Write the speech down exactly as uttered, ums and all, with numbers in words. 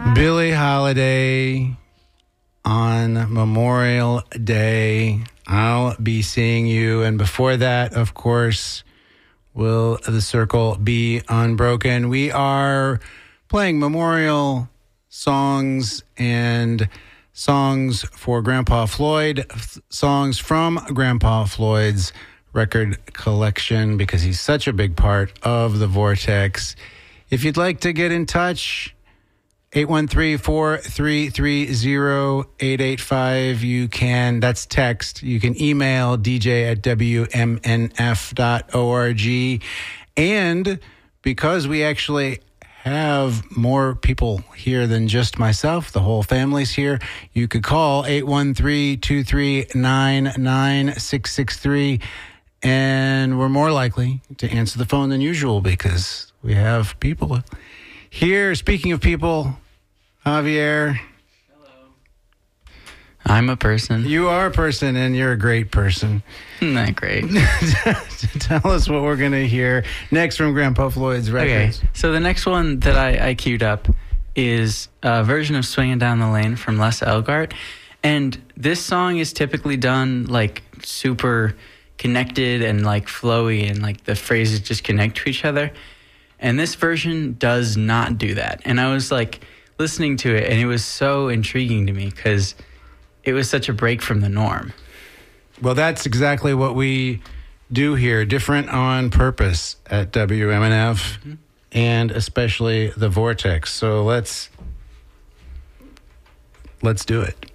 Billie Holiday on Memorial Day. I'll be seeing you. And before that, of course, will the circle be unbroken? We are playing memorial songs and songs for Grandpa Floyd, songs from Grandpa Floyd's record collection, because he's such a big part of the Vortex. If you'd like to get in touch, eight one three, four three three, zero eight eight five. You can, that's text. You can email d j at w m n f dot org. And because we actually have more people here than just myself, the whole family's here, you could call eight one three, two three nine, nine six six three. And we're more likely to answer the phone than usual because we have people here. Speaking of people, Javier. Hello. I'm a person. You are a person, and you're a great person. Not great. Tell us what we're going to hear next from Grandpa Floyd's records. Okay, so the next one that I, I queued up is a version of Swinging Down the Lane from Les Elgart. And this song is typically done like super connected and like flowy, and like the phrases just connect to each other. And this version does not do that. And I was like listening to it, and it was so intriguing to me because it was such a break from the norm. Well, that's exactly what we do here, different on purpose at W M N F, mm-hmm. and especially the Vortex. So let's let's do it.